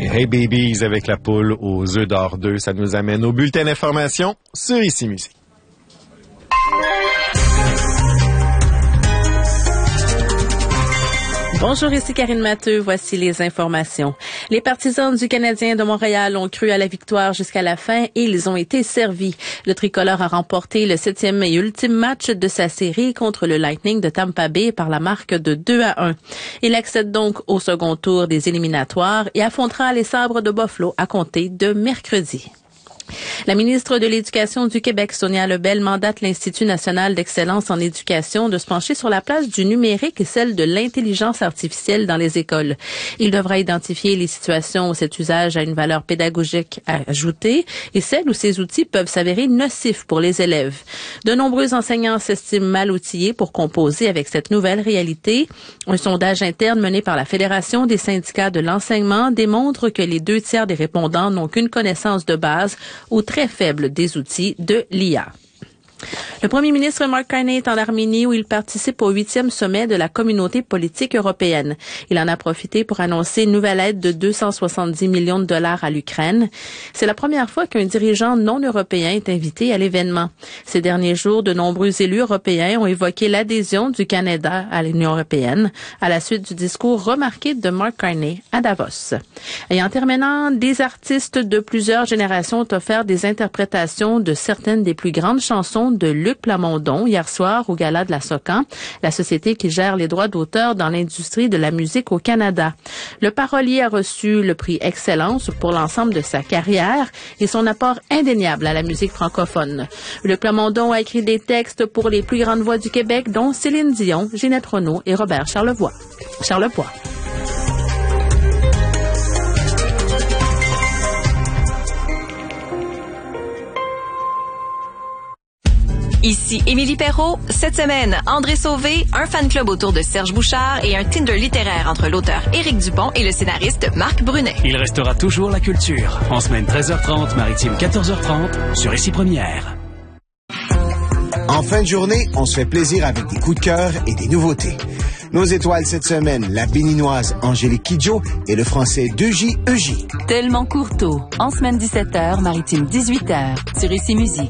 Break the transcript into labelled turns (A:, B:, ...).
A: Hey Babies avec la poule aux œufs d'or 2, ça nous amène au bulletin d'information sur Ici Musique.
B: Bonjour, ici Karine Matteux. Voici les informations. Les partisans du Canadien de Montréal ont cru à la victoire jusqu'à la fin et ils ont été servis. Le tricolore a remporté le 7e et ultime match de sa série contre le Lightning de Tampa Bay par la marque de 2-1. Il accède donc au second tour des éliminatoires et affrontera les Sabres de Buffalo à compter de mercredi. La ministre de l'Éducation du Québec, Sonia Lebel, mandate l'Institut national d'excellence en éducation de se pencher sur la place du numérique et celle de l'intelligence artificielle dans les écoles. Il devra identifier les situations où cet usage a une valeur pédagogique ajoutée et celles où ces outils peuvent s'avérer nocifs pour les élèves. De nombreux enseignants s'estiment mal outillés pour composer avec cette nouvelle réalité. Un sondage interne mené par la Fédération des syndicats de l'enseignement démontre que les 2/3 des répondants n'ont qu'une connaissance de base ou très faible des outils de l'IA. Le premier ministre Mark Carney est en Arménie où il participe au 8e sommet de la communauté politique européenne. Il en a profité pour annoncer une nouvelle aide de 270 millions de dollars à l'Ukraine. C'est la première fois qu'un dirigeant non européen est invité à l'événement. Ces derniers jours, de nombreux élus européens ont évoqué l'adhésion du Canada à l'Union européenne à la suite du discours remarqué de Mark Carney à Davos. Et en terminant, des artistes de plusieurs générations ont offert des interprétations de certaines des plus grandes chansons de Luc Plamondon hier soir au Gala de la Socan, la société qui gère les droits d'auteur dans l'industrie de la musique au Canada. Le parolier a reçu le prix Excellence pour l'ensemble de sa carrière et son apport indéniable à la musique francophone. Luc Plamondon a écrit des textes pour les plus grandes voix du Québec, dont Céline Dion, Ginette Renaud et Robert Charlevoix.
C: Ici Émilie Perrault. Cette semaine, André Sauvé, un fan club autour de Serge Bouchard et un Tinder littéraire entre l'auteur Éric Dupont et le scénariste Marc Brunet.
D: Il restera toujours la culture. En semaine 13h30, maritime 14h30, sur Ici Première.
E: En fin de journée, on se fait plaisir avec des coups de cœur et des nouveautés. Nos étoiles cette semaine, la béninoise Angélique Kidjo et le français 2J EJ.
F: Tellement Courteau, en semaine 17h, maritime 18h, sur Ici Musique.